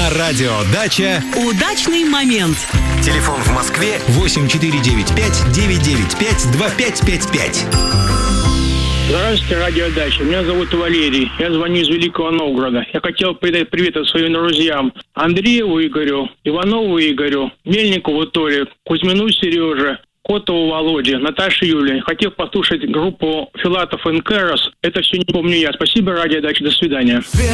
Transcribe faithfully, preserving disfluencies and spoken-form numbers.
На радио «Дача» удачный момент. Телефон в Москве восемь четыре девять пять девять девять пять два пять пять пять. Здравствуйте, радио «Дача». Меня зовут Валерий. Я звоню из Великого Новгорода. Я хотел передать привет своим друзьям: Андрееву Игорю, Иванову Игорю, Мельникову Толе, Кузьмину Сереже, Котову Володе, Наташе Юле. Хотел послушать группу Филатов и Кэрос. Это все не помню я. Спасибо, радио «Дача». До свидания.